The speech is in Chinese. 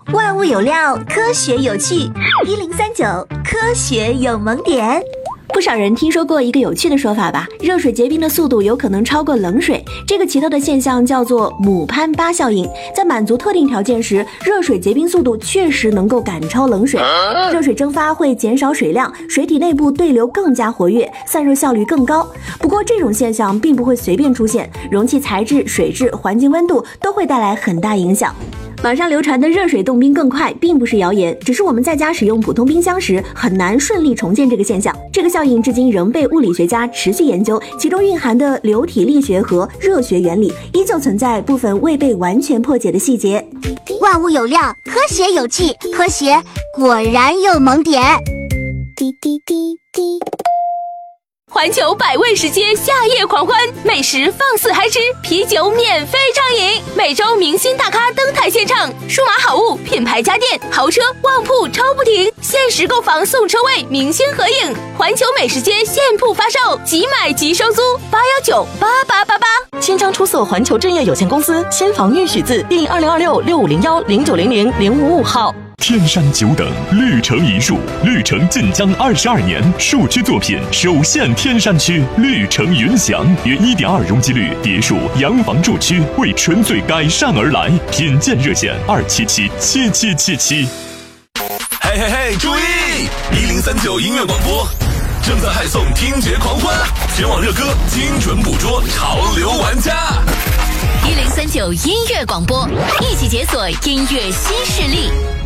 万物有料，科学有趣。1039科学有萌点。 不少人听说过一个有趣的说法吧，热水结冰的速度有可能超过冷水，这个奇特的现象叫做姆潘巴效应。在满足特定条件时，热水结冰速度确实能够赶超冷水，热水蒸发会减少水量，水体内部对流更加活跃，散热效率更高。不过这种现象并不会随便出现，容器材质、水质、环境温度都会带来很大影响。网上流传的热水冻冰更快并不是谣言，只是我们在家使用普通冰箱时很难顺利重建这个现象。这个效应至今仍被物理学家持续研究，其中蕴含的流体力学和热学原理依旧存在部分未被完全破解的细节。 万物有料，科学有趣，科学果然有萌点。滴滴滴滴。 环球百味食街夏夜狂欢，美食放肆嗨吃，啤酒免费畅饮，每周明星大咖登台献唱，数码好物、品牌家电、豪车、旺铺超不停，限时购房送车位，明星合影。环球美食街现铺发售，即买即收租，8198888。 新疆出色环球置业有限公司新房预许字第2026650109000555号。 天山久等，绿城一树，绿城晋江22年，树区作品首现天山区，绿城云翔约1.2容积率别墅洋房住区，为纯粹改善而来，品鉴热线2777777。 嘿嘿嘿，注意！1039音乐广播正在嗨送听觉狂欢，全网热歌精准捕捉潮流玩家。 1039音乐广播，一起解锁音乐新势力。